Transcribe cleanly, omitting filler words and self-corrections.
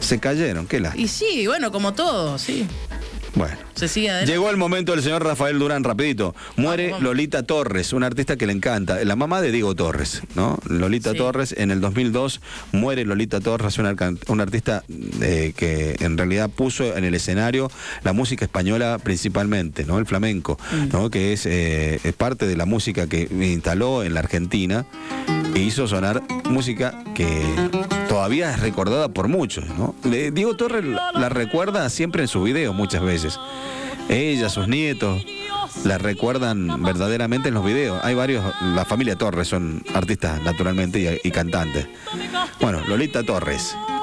Se cayeron, qué lástima. Y sí, bueno, como todo, sí. Bueno. Se sigue adelante. Llegó el momento del señor Rafael Durán, rapidito. Muere Vamos. Lolita Torres, una artista que le encanta, la mamá de Diego Torres, ¿no? Lolita Sí. Torres, en el 2002 muere Lolita Torres, una artista que en realidad puso en el escenario la música española principalmente, ¿no? El flamenco, ¿no? Que es parte de la música que instaló en la Argentina e hizo sonar música que todavía es recordada por muchos, ¿no? Diego Torres la recuerda siempre en sus videos muchas veces. Ella, sus nietos, la recuerdan verdaderamente en los videos. Hay varios, la familia Torres son artistas naturalmente y cantantes. Bueno, Lolita Torres.